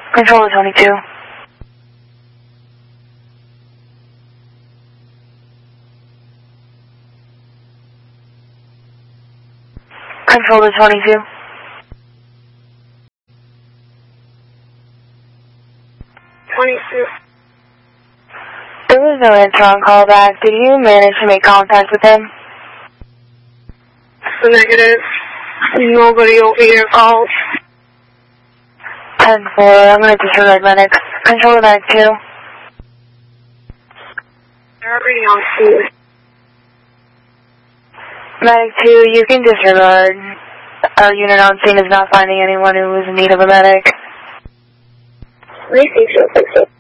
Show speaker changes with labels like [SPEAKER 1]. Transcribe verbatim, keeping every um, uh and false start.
[SPEAKER 1] Control to twenty-two. Control to twenty-two.
[SPEAKER 2] twenty-two.
[SPEAKER 1] There was no answer on callback. Did you manage to make contact with him?
[SPEAKER 2] It's a negative. Nobody over here called.
[SPEAKER 1] ten four, I'm going to disregard medics. Control to medic two.
[SPEAKER 2] They're already on scene.
[SPEAKER 1] Medic two, you can disregard. Our unit on scene is not finding anyone who is in need of a medic.
[SPEAKER 2] I think so, I think so.